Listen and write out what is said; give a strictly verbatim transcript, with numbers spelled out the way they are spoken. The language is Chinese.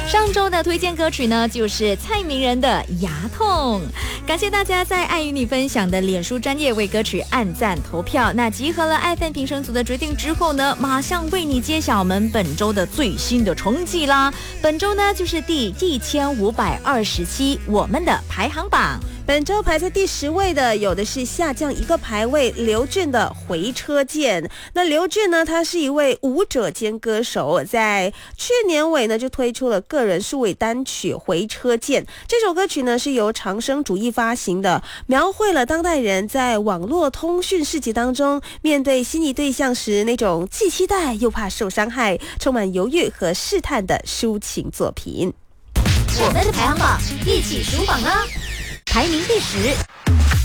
上周的推荐歌曲呢，就是蔡明仁的《牙痛》。感谢大家在爱与你分享的脸书专页为歌曲按赞投票。那集合了爱饭评审组的决定之后呢，马上为你揭晓我们本周的最新的成绩啦。本周呢就是第一千五百二十七，我们的排行榜。 本周排在第十位的有的是下降一个排位，刘俊的《回车见》。那刘俊呢，他是一位舞者兼歌手，在去年尾呢就推出了个人数位单曲《回车见》。这首歌曲呢是由长生主义发行的，描绘了当代人在网络通讯世界当中面对心仪对象时那种既期待又怕受伤害，充满犹豫和试探的抒情作品。 我们的排行榜一起数榜啊！排名第十，